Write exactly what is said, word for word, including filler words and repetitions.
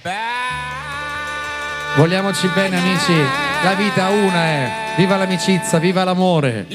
Vogliamoci bene, amici. La vita una è. Viva l'amicizia, viva l'amore.